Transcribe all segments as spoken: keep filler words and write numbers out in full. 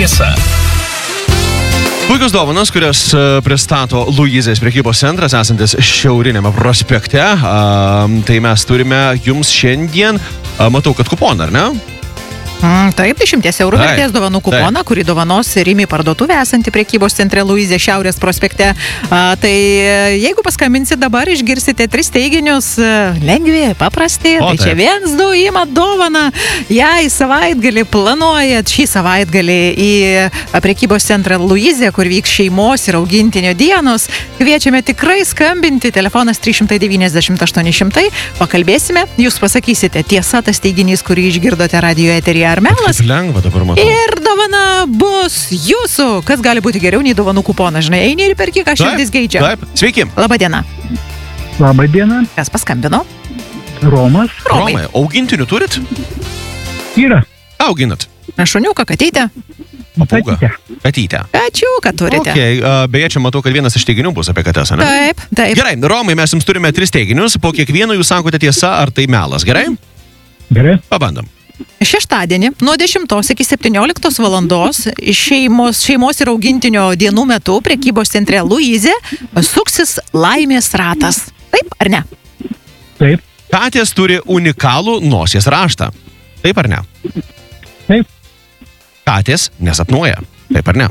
tiesa. Puikios dovanos, kurias pristato Luizės prekybos centras, esantis šiaurinėme prospekte. A, tai mes turime jums šiandien, a, matau, kad kuponą, ar ne? Mm, taip, dešimties eurų Taip, vertės dovanų kuponą, taip. kurį dovanos Rimi parduotuvė esanti prekybos centre Luizė Šiaurės prospekte. A, tai jeigu paskambinsit dabar, išgirsite tris teiginius, lengvi, paprasti. O, tai čia taip. viens, du, imat dovaną. Jei savaitgalį planuojat šį savaitgalį į prekybos centrą Luizė, kur vyks šeimos ir augintinio dienos, kviečiame tikrai skambinti. Telefonas trys šimtai devyniasdešimt aštuoni šimtai. Pakalbėsime, jūs pasakysite tiesa tas teiginys, kurį išgirdote radio eteryje. Ar melas? Kaip lengva dabar matau. Ir dovana bus jūsų. Kas gali būti geriau nei dovanų kuponas? Žinai, eini ir perki, ką širdis geidžia. Taip, sveiki. Labadiena. Labadiena, Kas paskambino? Romas. Romai. Romai, augintinių turit? Yra. Ką auginat? Šuniuką, katytę. Papūgą? Katytę. Katytę. Kačiuką turite. Okay, a, beje, čia matau, kad vienas iš teiginių bus apie kates, ne? Taip, taip. Gerai, Romai, mes jums turime tris teiginius. Po kiekvieno jūs sakote tiesa, ar tai melas. Gerai? Gerai. Pabandom. Šeštadienį nuo dešimtos iki septynioliktos valandos šeimos, šeimos ir augintinio dienų metu prekybos centre Luizė suksis laimės ratas. Taip ar ne? Taip. Katės turi unikalų nosies raštą. Taip ar ne? Taip. Katės nesapnuoja. Taip ar ne?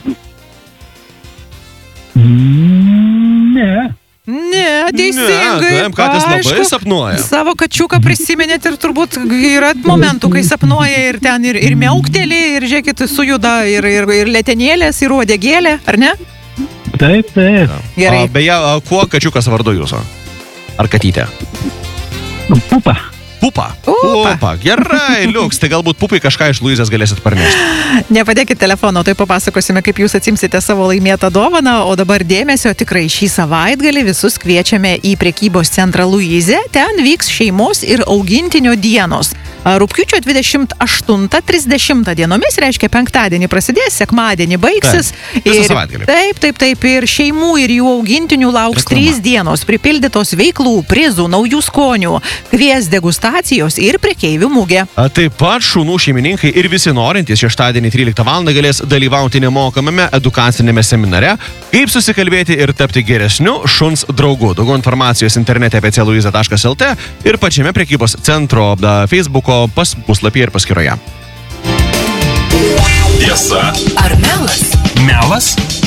Mm, ne. Ne, teisingai. Ne, taip, katės labai Aišku, sapnuoja. Savo kačiuką prisiminėt ir turbūt yra momentų, kai sapnuoja ir ten ir, ir miaukteli, ir žiūrėkit, sujuda ir, ir, ir letenėlės, ir uodegėlė, ar ne? Taip, taip. Gerai. A, beje, a, kuo kačiukas vardu jūsų? Ar katytė? Pupa. Pupa. Pupa. Pupa. Gerai, liuks. Tai galbūt pupai kažką iš Luizės galėsit parnešti. Nepadėkit telefono, tai papasakosime, kaip jūs atsimsite savo laimėtą dovaną, o dabar dėmesio, tikrai šį savaitgalį visus kviečiame į prekybos centrą Luizė. Ten vyks šeimos ir augintinio dienos. Rugpjūčio dvidešimt aštuntą trisdešimtą dienomis, reiškia penktadienį prasidės, sekmadienį baigsis. Taip, visą savaitgalį. Taip, taip, taip, ir šeimų ir jų augintinių lauks Reklama. trys dienos, pripildytos veiklų, prizų, naujų skonių, kvies degustacijos ir prekeivių mugė. A, taip pat šunų šeimininkai ir visi norintys šeštadienį tryliktą valandą galės dalyvauti nemokamame edukacinėme seminare, kaip susikalbėti ir tapti geresniu šuns draugu. Daugiau informacijos internete apie c luiza taškas el t ir pačiame prekybos centro da, Facebooko pas puslapyje ir paskyroje. Tiesa Ar melas? melas?